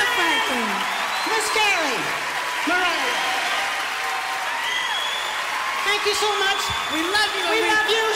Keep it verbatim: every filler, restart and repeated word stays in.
Franklin, Miss Gary, Mariah. Thank you so much. We love you. We Aretha. love you.